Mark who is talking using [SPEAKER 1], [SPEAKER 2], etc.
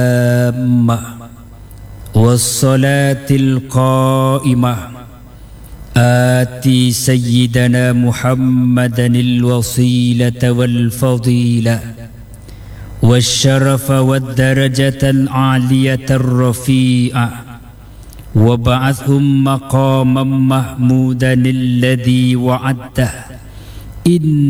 [SPEAKER 1] والصلاة القائمة آتي سيدنا محمدا الوسيلة والفضيلة والشرف والدرجة العالية الرفيعة وبعثهم مقاما محمودا الذي وعده.